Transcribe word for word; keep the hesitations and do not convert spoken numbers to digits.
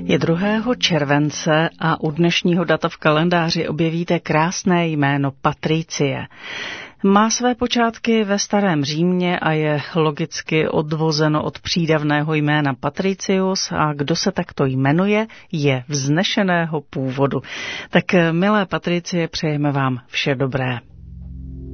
Je druhého července a u dnešního data v kalendáři objevíte krásné jméno Patricie. Má své počátky ve Starém Římě a je logicky odvozeno od přídavného jména Patricius a kdo se takto jmenuje, je vznešeného původu. Tak milé Patricie, přejeme vám vše dobré.